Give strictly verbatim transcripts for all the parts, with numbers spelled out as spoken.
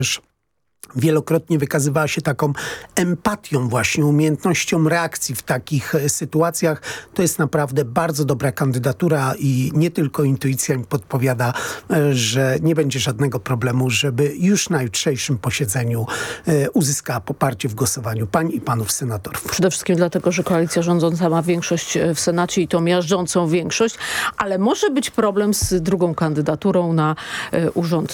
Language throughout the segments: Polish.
wielokrotnie wykazywała się taką empatią właśnie, umiejętnością reakcji w takich sytuacjach. To jest naprawdę bardzo dobra kandydatura i nie tylko intuicja mi podpowiada, że nie będzie żadnego problemu, żeby już na jutrzejszym posiedzeniu uzyskała poparcie w głosowaniu pań i panów senatorów. Przede wszystkim dlatego, że koalicja rządząca ma większość w Senacie i to miażdżącą większość, ale może być problem z drugą kandydaturą na urząd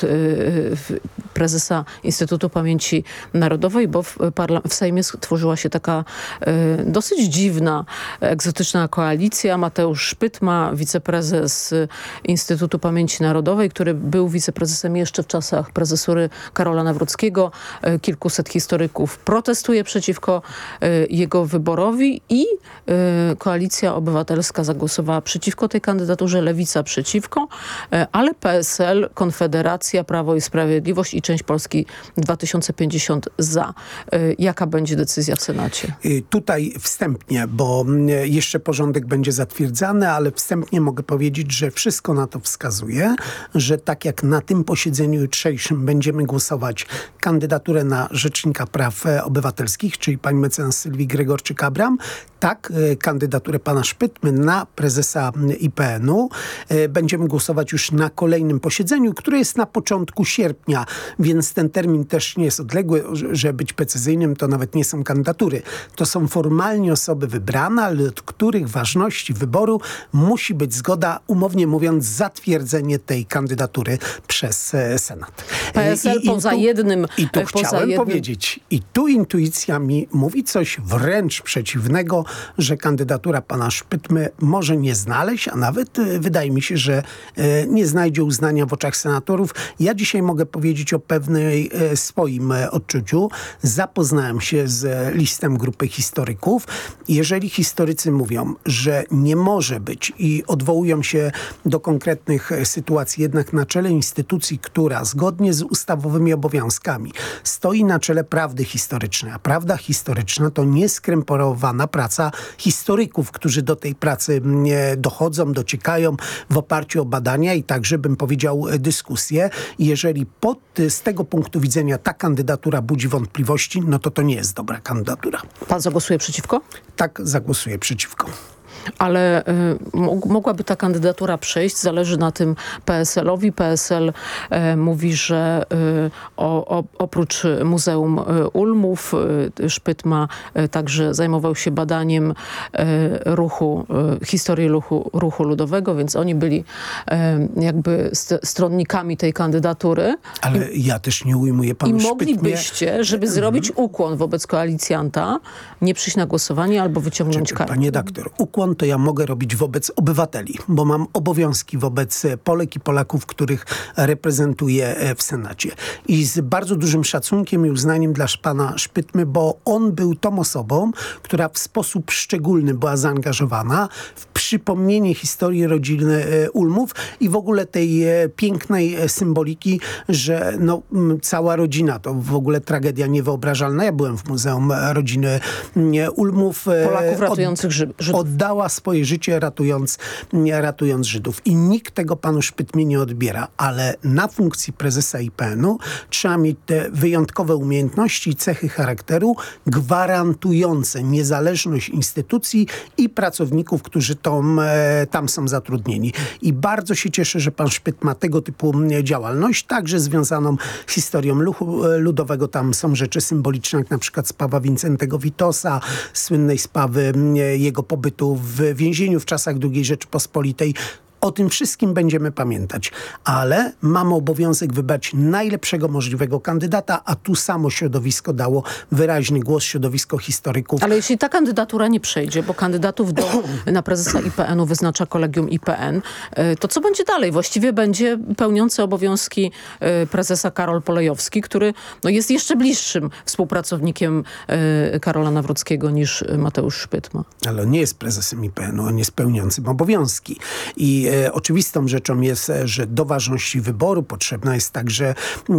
prezesa Instytutu Pamięci Narodowej, bo w, w Sejmie stworzyła się taka y, dosyć dziwna, egzotyczna koalicja. Mateusz Szpytma, wiceprezes Instytutu Pamięci Narodowej, który był wiceprezesem jeszcze w czasach prezesury Karola Nawrockiego. Y, kilkuset historyków protestuje przeciwko y, jego wyborowi i y, Koalicja Obywatelska zagłosowała przeciwko tej kandydaturze, Lewica przeciwko, y, ale P S L, Konfederacja, Prawo i Sprawiedliwość i część Polski dwa tysiące pięćdziesiąt za. Jaka będzie decyzja w Senacie? Tutaj wstępnie, bo jeszcze porządek będzie zatwierdzany, ale wstępnie mogę powiedzieć, że wszystko na to wskazuje, że tak jak na tym posiedzeniu jutrzejszym będziemy głosować kandydaturę na Rzecznika Praw Obywatelskich, czyli pani mecenas Sylwii Gregorczyk-Abram, tak kandydaturę pana Szpytmy na prezesa I P N u będziemy głosować już na kolejnym posiedzeniu, które jest na początku sierpnia, więc ten termin też nie jest odległy, żeby być precyzyjnym, to nawet nie są kandydatury. To są formalnie osoby wybrane, ale od których ważności wyboru musi być zgoda, umownie mówiąc, zatwierdzenie tej kandydatury przez Senat. P S L I, poza i tu, jednym... I tu poza chciałem jednym... powiedzieć, i tu intuicja mi mówi coś wręcz przeciwnego, że kandydatura pana Szpytmy może nie znaleźć, a nawet e, wydaje mi się, że e, nie znajdzie uznania w oczach senatorów. Ja dzisiaj mogę powiedzieć o pewnej e, swoim e, odczuciu. Zapoznałem się z listem grupy historyków. Jeżeli historycy mówią, że nie może być i odwołują się do konkretnych sytuacji, jednak na czele instytucji, która zgodnie z ustawowymi obowiązkami stoi na czele prawdy historycznej, a prawda historyczna to nieskrępowana praca historyków, którzy do tej pracy dochodzą, dociekają w oparciu o badania i także, bym powiedział, dyskusje. Jeżeli pod, z tego punktu widzenia ta kandydatura budzi wątpliwości, no to to nie jest dobra kandydatura. Pan zagłosuje przeciwko? Tak, zagłosuję przeciwko. Ale y, mogłaby ta kandydatura przejść, zależy na tym P S L-owi. P S L y, mówi, że y, o, o, oprócz Muzeum y, Ulmów y, Szpytma y, także zajmował się badaniem y, ruchu, y, historii ruchu, ruchu ludowego, więc oni byli y, jakby st stronnikami tej kandydatury. Ale I, ja też nie ujmuję panu I Szpytmie. moglibyście, żeby zrobić ukłon wobec koalicjanta, nie przyjść na głosowanie albo wyciągnąć kartę. Panie doktor, ukłon to ja mogę robić wobec obywateli, bo mam obowiązki wobec Polek i Polaków, których reprezentuję w Senacie. I z bardzo dużym szacunkiem i uznaniem dla pana Szpytmy, bo on był tą osobą, która w sposób szczególny była zaangażowana w przypomnienie historii rodziny Ulmów i w ogóle tej pięknej symboliki, że no, cała rodzina to w ogóle tragedia niewyobrażalna. Ja byłem w Muzeum Rodziny Ulmów. Polaków ratujących Żydów. Oddała swoje życie ratując, ratując Żydów. I nikt tego panu Szpytmie nie odbiera, ale na funkcji prezesa I P N u trzeba mieć te wyjątkowe umiejętności i cechy charakteru gwarantujące niezależność instytucji i pracowników, którzy tam, tam są zatrudnieni. I bardzo się cieszę, że pan Szpyt ma tego typu działalność, także związaną z historią ruchu ludowego. Tam są rzeczy symboliczne, jak na przykład sprawa Wincentego Witosa, słynnej sprawy jego pobytu w więzieniu w czasach drugiej Rzeczypospolitej. O tym wszystkim będziemy pamiętać, ale mamy obowiązek wybrać najlepszego możliwego kandydata, a tu samo środowisko dało wyraźny głos, środowisko historyków. Ale jeśli ta kandydatura nie przejdzie, bo kandydatów do, na prezesa I P N u wyznacza Kolegium I P N, to co będzie dalej? Właściwie będzie pełniący obowiązki prezesa Karol Polejowski, który no, jest jeszcze bliższym współpracownikiem Karola Nawrockiego niż Mateusz Szpytma. Ale on nie jest prezesem I P N u, on jest pełniącym obowiązki. I E, oczywistą rzeczą jest, że do ważności wyboru potrzebna jest także e,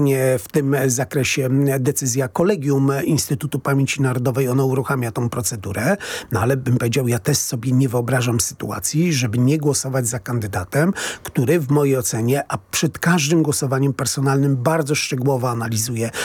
w tym zakresie decyzja Kolegium Instytutu Pamięci Narodowej. Ono uruchamia tą procedurę. No ale bym powiedział, ja też sobie nie wyobrażam sytuacji, żeby nie głosować za kandydatem, który w mojej ocenie, a przed każdym głosowaniem personalnym bardzo szczegółowo analizuje